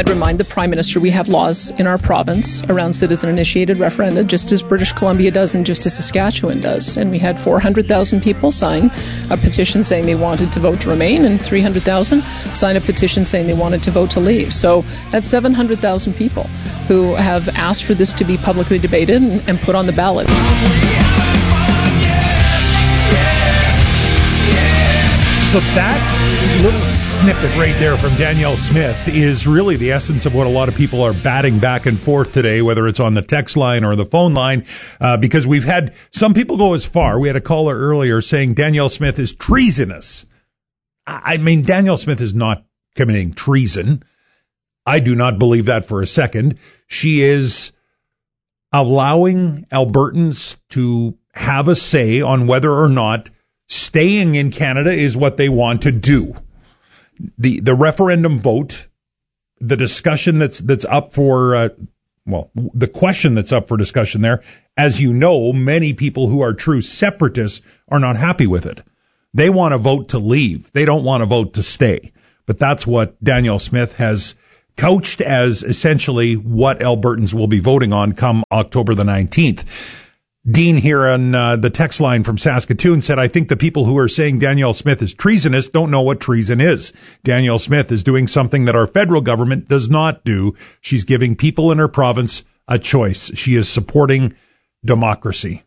I'd remind the Prime Minister we have laws in our province around citizen-initiated referenda, just as British Columbia does and just as Saskatchewan does. And we had 400,000 people sign a petition saying they wanted to vote to remain, and 300,000 sign a petition saying they wanted to vote to leave. So that's 700,000 people who have asked for this to be publicly debated and put on the ballot. So that little snippet right there from Danielle Smith is really the essence of what a lot of people are batting back and forth today, whether it's on the text line or the phone line, because we've had some people go as far. We had a caller earlier saying Danielle Smith is treasonous. I mean, Danielle Smith is not committing treason. I do not believe that for a second. She is allowing Albertans to have a say on whether or not staying in Canada is what they want to do. The referendum vote, the discussion that's up for, the question that's up for discussion there, as you know, many people who are true separatists are not happy with it. They want to vote to leave. They don't want to vote to stay. But that's what Danielle Smith has couched as essentially what Albertans will be voting on come October the 19th. Dean here on the text line from Saskatoon said, I think the people who are saying Danielle Smith is treasonous don't know what treason is. Danielle Smith is doing something that our federal government does not do. She's giving people in her province a choice. She is supporting democracy.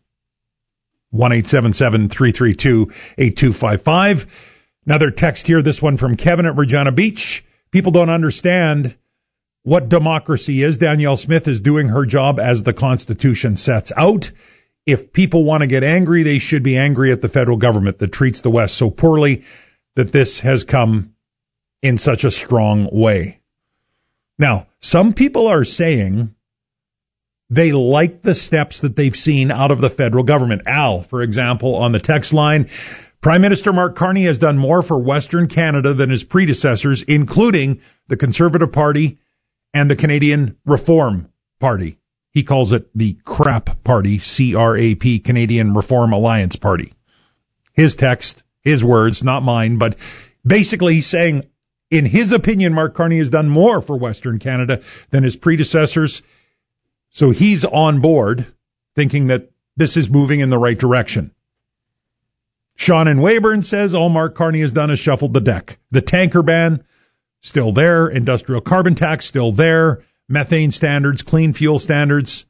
1-877-332-8255. Another text here, this one from Kevin at Regina Beach. People don't understand what democracy is. Danielle Smith is doing her job as the Constitution sets out. If people want to get angry, they should be angry at the federal government that treats the West so poorly, that this has come in such a strong way. Now, some people are saying they like the steps that they've seen out of the federal government. Al, for example, on the text line, Prime Minister Mark Carney has done more for Western Canada than his predecessors, including the Conservative Party and the Canadian Reform Party. He calls it the CRAP Party, C-R-A-P, Canadian Reform Alliance Party. His text, his words, not mine, but basically he's saying, in his opinion, Mark Carney has done more for Western Canada than his predecessors. So he's on board, thinking that this is moving in the right direction. Sean in Weyburn says all Mark Carney has done is shuffled the deck. The tanker ban, still there. Industrial carbon tax, still there. Methane standards, clean fuel standards.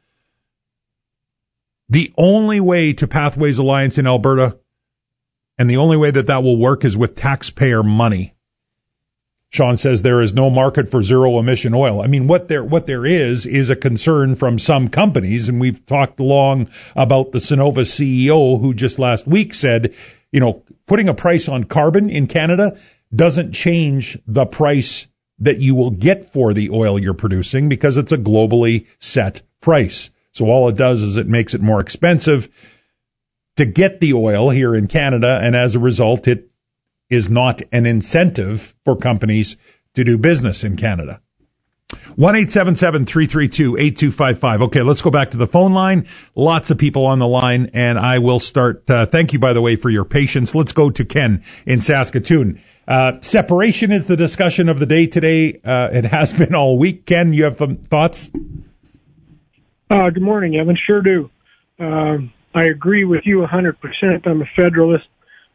The only way to Pathways Alliance in Alberta, and the only way that will work, is with taxpayer money. Sean says there is no market for zero-emission oil. I mean, what there is a concern from some companies, and we've talked long about the Cenovus CEO who just last week said, putting a price on carbon in Canada doesn't change the price that you will get for the oil you're producing, because it's a globally set price. So all it does is it makes it more expensive to get the oil here in Canada, and as a result, it is not an incentive for companies to do business in Canada. 1-877-332-8255. Okay, let's go back to the phone line. Lots of people on the line, and I will start. Thank you, by the way, for your patience. Let's go to Ken in Saskatoon. Separation is the discussion of the day today. It has been all week. Ken, you have some thoughts? Good morning, Evan. Sure do. I agree with you 100%. I'm a federalist.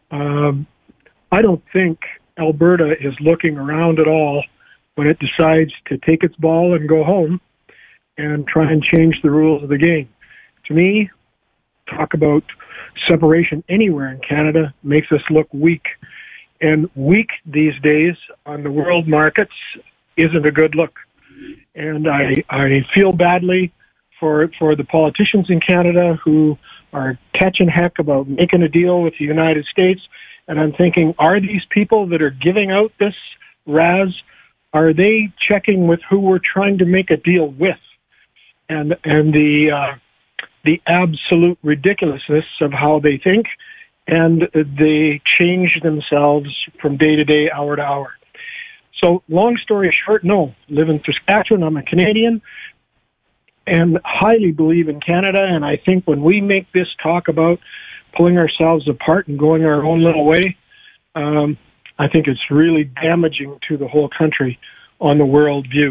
I don't think Alberta is looking around at all when it decides to take its ball and go home and try and change the rules of the game. To me, talk about separation anywhere in Canada makes us look weak. And weak these days on the world markets isn't a good look. And I feel badly for the politicians in Canada who are catching heck about making a deal with the United States. And I'm thinking, are these people that are giving out this RAS, are they checking with who we're trying to make a deal with? And the absolute ridiculousness of how they think, and they change themselves from day to day, hour to hour. So long story short, no. Live in Saskatchewan, I'm a Canadian, and highly believe in Canada. And I think when we make this talk about pulling ourselves apart and going our own little way, I think it's really damaging to the whole country on the world view.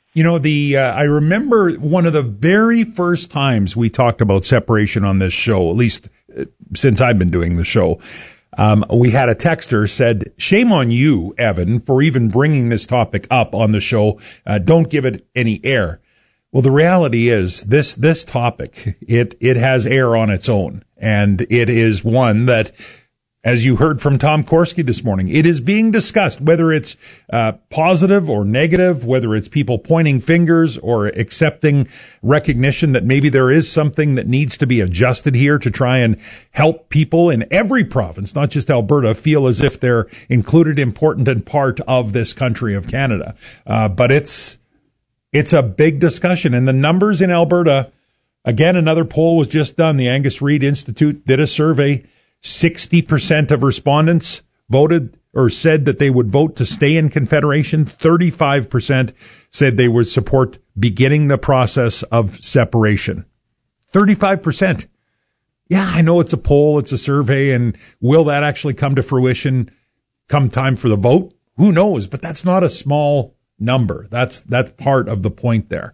You know, I remember one of the very first times we talked about separation on this show, at least since I've been doing the show. We had a texter said, "Shame on you, Evan, for even bringing this topic up on the show. Don't give it any air." Well, the reality is this topic, it has air on its own, and it is one that, as you heard from Tom Korski this morning, it is being discussed, whether it's positive or negative, whether it's people pointing fingers or accepting recognition that maybe there is something that needs to be adjusted here to try and help people in every province, not just Alberta, feel as if they're included, important, and part of this country of Canada. But it's a big discussion, and the numbers in Alberta, again, another poll was just done. The Angus Reid Institute did a survey. 60% of respondents voted or said that they would vote to stay in Confederation. 35% said they would support beginning the process of separation. 35%. Yeah, I know it's a poll, it's a survey, and will that actually come to fruition come time for the vote? Who knows? But that's not a small number. That's part of the point there.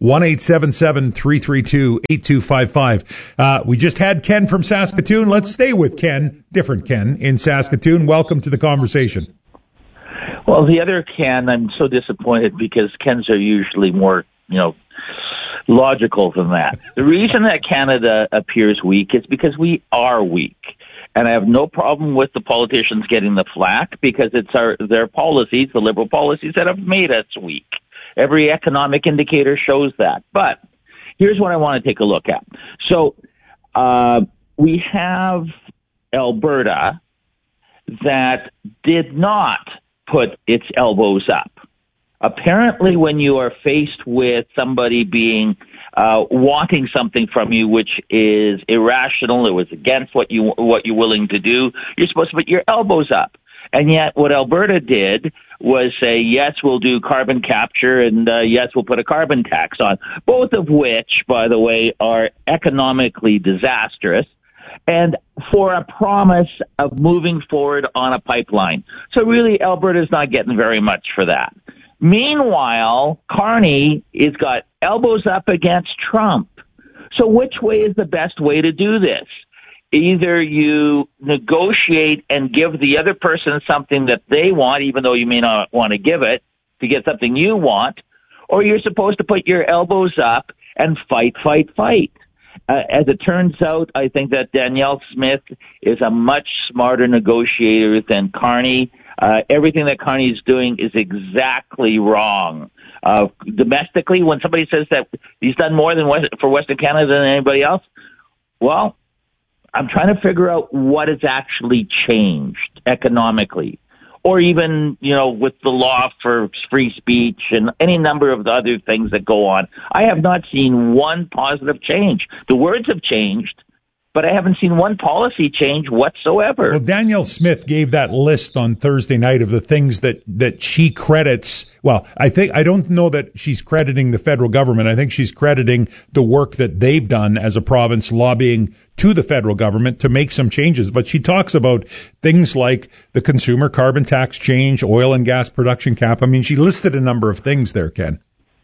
1-877-332-8255. We just had Ken from Saskatoon. Let's stay with Ken, different Ken in Saskatoon. Welcome to the conversation. Well, the other Ken, I'm so disappointed because Kens are usually more, logical than that. The reason that Canada appears weak is because we are weak. And I have no problem with the politicians getting the flack because it's their policies, the Liberal policies, that have made us weak. Every economic indicator shows that. But here's what I want to take a look at. So we have Alberta that did not put its elbows up. Apparently, when you are faced with somebody being wanting something from you which is irrational, it was against what you're willing to do, you're supposed to put your elbows up. And yet what Alberta did was say, yes, we'll do carbon capture, and yes, we'll put a carbon tax on, both of which, by the way, are economically disastrous, and for a promise of moving forward on a pipeline. So really, Alberta's not getting very much for that. Meanwhile, Carney has got elbows up against Trump. So which way is the best way to do this? Either you negotiate and give the other person something that they want, even though you may not want to give it, to get something you want, or you're supposed to put your elbows up and fight. As it turns out, I think that Danielle Smith is a much smarter negotiator than Carney. Everything that Carney's doing is exactly wrong. Domestically, when somebody says that he's done more for Western Canada than anybody else, well, I'm trying to figure out what has actually changed economically, or even, with the law for free speech and any number of the other things that go on. I have not seen one positive change. The words have changed, but I haven't seen one policy change whatsoever. Well, Danielle Smith gave that list on Thursday night of the things that she credits. Well, I don't know that she's crediting the federal government. I think she's crediting the work that they've done as a province lobbying to the federal government to make some changes. But she talks about things like the consumer carbon tax change, oil and gas production cap. I mean, she listed a number of things there, Ken.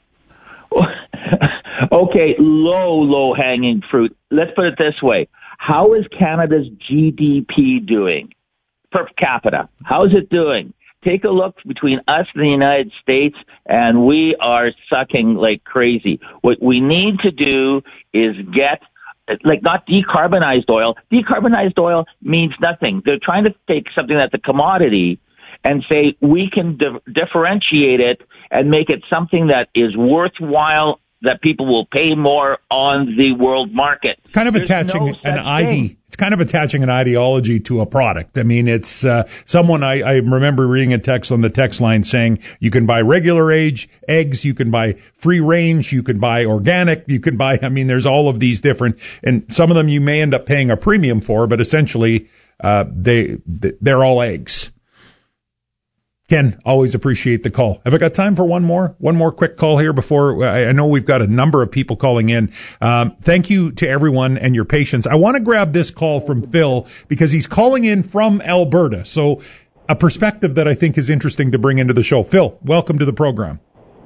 Okay, low-hanging fruit. Let's put it this way. How is Canada's GDP doing per capita? How is it doing? Take a look between us and the United States, and we are sucking like crazy. What we need to do is get, not decarbonized oil. Decarbonized oil means nothing. They're trying to take something that's a commodity and say we can differentiate it and make it something that is worthwhile, that people will pay more on the world market. It's kind of attaching an ideology to a product. I mean, it's someone I remember reading a text on the text line saying you can buy regular eggs, you can buy free range, you can buy organic, you can buy. I mean, there's all of these different, and some of them you may end up paying a premium for, but essentially they're all eggs. Ken, always appreciate the call. Have I got time for one more quick call here before I know we've got a number of people calling in. Thank you to everyone and your patience. I want to grab this call from Phil because he's calling in from Alberta. So a perspective that I think is interesting to bring into the show. Phil, welcome to the program.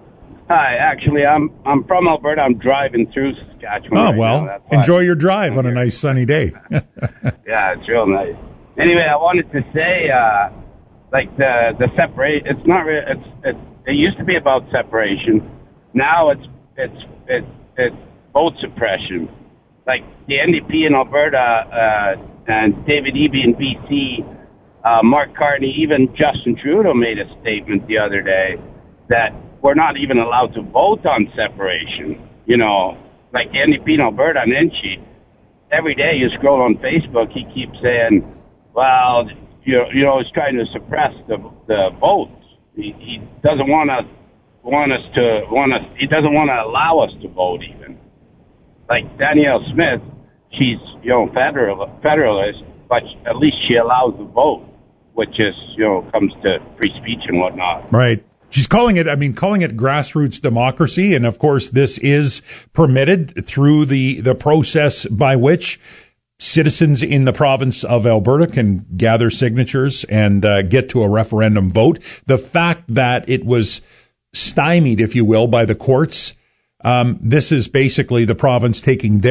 Hi, actually, I'm from Alberta. I'm driving through Saskatchewan. Oh, right well, now. enjoy your drive on a nice sunny day. Yeah, it's real nice. Anyway, I wanted to say, like the separate. It's not really. It used to be about separation. Now it's vote suppression. Like the NDP in Alberta and David Eby in BC, Mark Carney, even Justin Trudeau made a statement the other day that we're not even allowed to vote on separation. You know, like the NDP in Alberta and Enchi, every day you scroll on Facebook, he keeps saying, well, you know, he's trying to suppress the votes. He doesn't want us. He doesn't want to allow us to vote even. Like Danielle Smith, she's, you know, federalist, but at least she allows the vote, which is, you know, comes to free speech and whatnot. Right. She's calling it grassroots democracy. And of course, this is permitted through the process by which citizens in the province of Alberta can gather signatures and get to a referendum vote. The fact that it was stymied, if you will, by the courts, this is basically the province taking their